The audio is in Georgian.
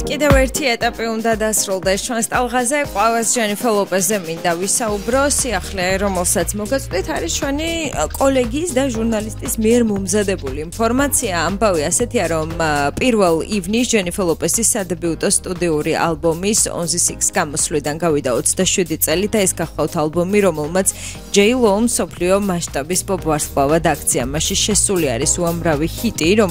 კიდევ ერთი ეტაპი უნდა დასრულდეს ჩვენს ტალღაზე. Qavas Jennifer Lopez-ზე მინდა ვისაუბრო. სიახლე, რომელსაც მოგაწვდით, არის ჩვენი კოლეგის და ჟურნალისტის მიერ მომზადებული ინფორმაცია. ამბავი ასეთია, რომ პირველ ივნის Jennifer Lopez-ის სადებიუტო სტუდიური ალბომის On the Six გამოსვლიდან გავიდა 27 წელი და ეს გახლავთ ალბომი, რომელმაც J-Lo მსოფლიო მასშტაბის პოპ ვარსკვლავად აქცია. მასში შესული არის უამრავი ჰიტი,